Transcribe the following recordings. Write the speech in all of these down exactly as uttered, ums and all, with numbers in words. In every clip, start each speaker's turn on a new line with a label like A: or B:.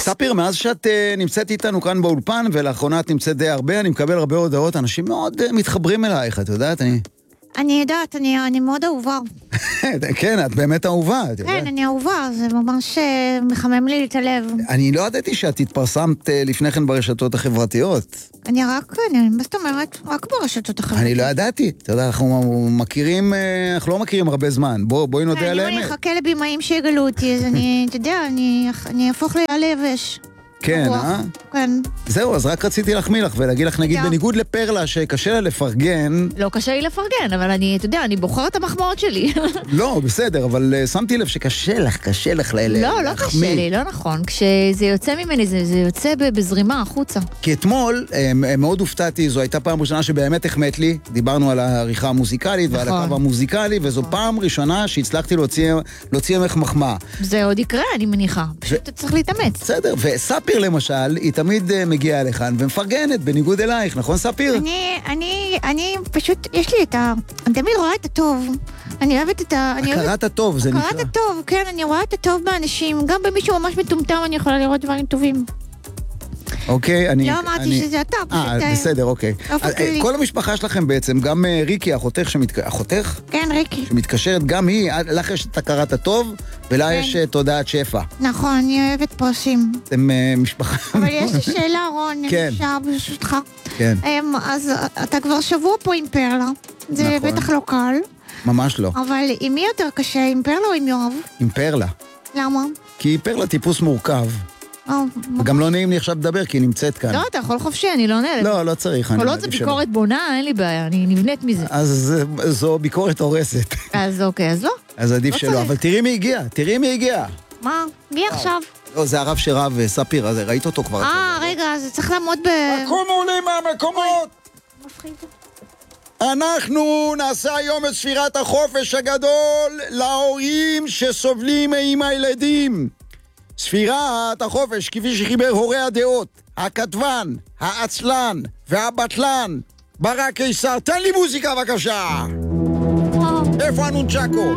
A: ספיר, מאז שאת uh, נמצאת איתנו כאן באולפן, ולאחרונה את נמצאת די הרבה, אני מקבל הרבה הודעות, אנשים מאוד uh, מתחברים אלייך, את יודעת, אני...
B: אני יודעת, אני, אני מאוד אהובה.
A: כן, את באמת אהובה, את יודעת.
B: כן, אני אהובה, זה ממש מחמם לי את הלב.
A: אני לא ידעתי שאת התפרסמת לפני כן ברשתות החברתיות.
B: אני רק, אני, מה זאת אומרת? רק ברשתות החברתיות.
A: אני לא ידעתי, אתה יודע, אנחנו מכירים, אנחנו לא מכירים הרבה זמן, בוא, בואי נודה על האמת.
B: אם אני אחכה לבימאים שיגלו אותי, אז אני, אתה יודע, אני, אני אהפוך לי על יבש.
A: כן, אה?
B: כן.
A: זהו, אז רק רציתי להחמיא לך ולהגיד לך, נגיד, בניגוד לפרלה שקשה לה לפרגן...
C: לא קשה לי לפרגן, אבל אני, אתה יודע, אני בוחרת את המחמאות שלי.
A: לא, בסדר, אבל שמתי לב שקשה לך, קשה לך להחמיא.
C: לא, לא קשה לי, לא נכון. כשזה יוצא ממני, זה, זה יוצא בזרימה החוצה.
A: כי אתמול, מאוד הופתעתי, זו הייתה פעם ראשונה שבאמת החמאת לי, דיברנו על העריכה המוזיקלית ועל הקו המוזיקלי, וזו פעם ראשונה שהצלחתי להוציא ממך מחמאה.
C: זה עוד יקרה, אני מניחה. פשוט צריך להתאמץ.
A: בסדר, וספיר למשל, היא תמיד מגיעה לכאן ומפרגנת, בניגוד אלייך, נכון ספיר?
B: אני, אני, אני פשוט, יש לי את ה... אני תמיד רואה את הטוב. אני אוהבת את ה...
A: הכרת הטוב, זה נקרא.
B: הכרת הטוב, כן, אני רואה את הטוב באנשים. גם במישהו ממש מטומטם אני יכולה לראות דברים טובים.
A: אוקיי, אני...
B: לא אמרתי שזה אתה, פשוט...
A: אה, בסדר, אוקיי. כל המשפחה שלכם בעצם, גם ריקי, אחותך שמתקשרת... אחותך?
B: כן, ריקי.
A: שמתקשרת, גם היא, לך יש את הכרת הטוב, ולה יש תודעת שפע.
B: נכון, אני אוהבת פרסים.
A: אתם משפחה...
B: אבל יש לי שאלה, רון,
A: כן.
B: אפשר ברשותך.
A: כן.
B: אז אתה כבר שבוע פה עם פרלה. זה בטח לא קל.
A: ממש לא.
B: אבל עם מי יותר קשה, עם פרלה או עם יואב?
A: עם פרלה.
B: למה?
A: כי פרלה טיפוס מורכב. וגם לא נעים לי עכשיו לדבר, כי היא נמצאת כאן.
C: לא, אתה יכול חופשי, אני לא נעלת.
A: לא, לא צריך.
C: כל עוד זה ביקורת בונה, אין לי בעיה, אני נבנית מזה.
A: אז זו ביקורת הורסת.
C: אז אוקיי, אז לא.
A: אז עדיף שלא, אבל תראי מי הגיע, תראי מי הגיע.
B: מה? מי עכשיו?
A: לא, זה הרב שרב ספיר, אז ראית אותו כבר.
B: אה, רגע, זה צריך לעמוד ב...
A: קומו לי מהמקומות! אנחנו נעשה היום את ספירת החופש הגדול להורים שסובלים עם הילדים. ספירת החופש, כפי שחיבר הורי הדעות, הכתבן, העצלן והבטלן, ברק קיסר. תן לי מוזיקה בבקשה. איפה הנונצ'קו?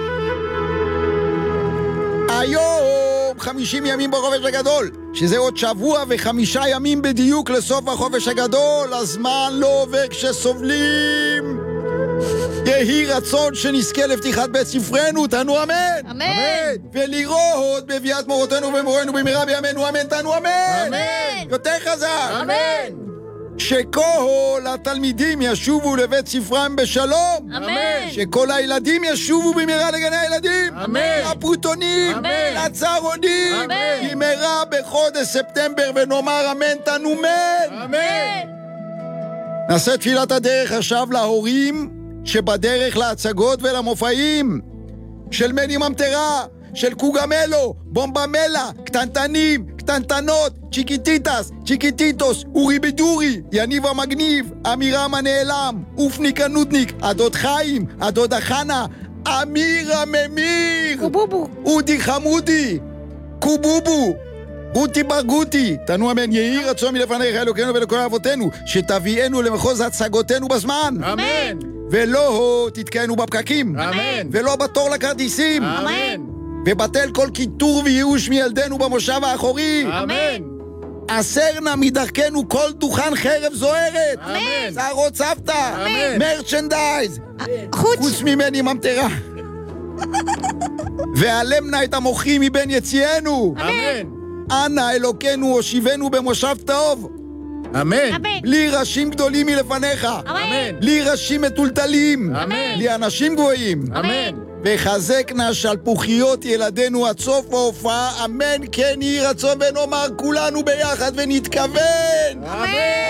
A: היום חמישים ימים בחופש הגדול, שזה עוד שבוע וחמישה ימים בדיוק לסוף החופש הגדול. הזמן לא עובר כשסובלים. יהי רצון שנזכה לפתיחת בית ספרנו, תנו אמן.
C: אמן.
A: ולראות בביאת מורותינו ומורנו במהרה בימינו, אמן, תנו אמן.
C: אמן.
A: יותר חזק.
C: אמן.
A: שכל התלמידים ישובו לבית ספרם בשלום.
C: אמן.
A: שכל הילדים ישובו במהרה לגני הילדים.
C: אמן.
A: לפרוטונים.
C: אמן.
A: לצהרונים.
C: אמן.
A: במהרה בחודש ספטמבר, ונאמר אמן, תנו אמן.
C: אמן.
A: נעשה תפילת הדרך עכשיו להורים שבדרך להצגות ולמופעים של מני ממטרה, של קוגמלו, בומבמלה, קטנטנים, קטנטנות, צ'יקיטיטס, צ'יקיטיטוס, אורי בדורי, יניב המגניב, אמירם הנעלם, אופניק הנודניק, הדוד חיים, הדוד החנה, אמיר הממיר,
B: קובובו,
A: אודי חמודי, קובובו, רותי ברגותי. תנו אמן. יהי רצון מלפניך אלוקינו ולכל אבותינו, שתביאנו למחוז הצגותינו בזמן.
C: אמן.
A: ולא תתקענו בפקקים.
C: אמן.
A: ולא בתור לכרטיסים.
C: אמן.
A: ובטל כל קיטור וייאוש מילדינו במושב האחורי.
C: אמן.
A: אסרנה מדרכנו כל דוכן חרב זוהרת.
C: אמן.
A: שערות סבתא.
C: אמן.
A: מרצ'נדייז.
B: חוץ.
A: חוץ ממני ממטרה. ועלמנה את המוחים מבין יציאנו.
C: אמן.
A: אנא אלוקינו הושיבנו במושב טוב.
C: אמן.
B: אמן.
A: בלי ראשים גדולים מלפניך.
C: אמן.
A: בלי ראשים מטולטלים.
C: אמן.
A: בלי אנשים גבוהים.
C: אמן.
A: וחזקנה שלפוחיות ילדינו עד סוף ההופעה. אמן. כן יהי רצון, ונאמר כולנו ביחד ונתכוון.
C: אמן.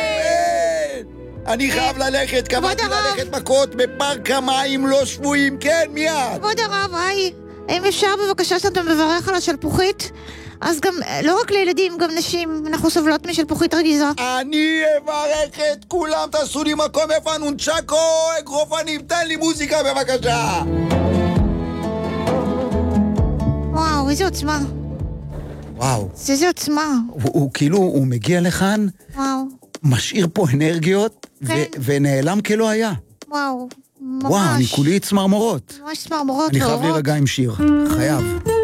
A: אני חייב ללכת, קבעתי ללכת מכות בפארק המים לא שבויים. כן, מיד.
B: כבוד הרב, היי, אם אפשר בבקשה שאתה מברך על השלפוחית? אז גם, לא רק לילדים, גם נשים, אנחנו סובלות משלפוחית רגיזה.
A: אני אברך את כולם, תעשו לי מקום. איפה הנונצ'קו, אגרופנים, תן לי מוזיקה בבקשה.
B: וואו, איזה עוצמה.
A: וואו.
B: זה איזה עוצמה.
A: הוא, הוא כאילו, הוא מגיע לכאן,
B: וואו.
A: משאיר פה אנרגיות,
B: כן.
A: ו- ונעלם כלא היה.
B: וואו. ממש.
A: וואו, אני כולי צמרמורות.
B: ממש צמרמורות.
A: אני חייב
B: ואורות.
A: להירגע עם שיר. חייב.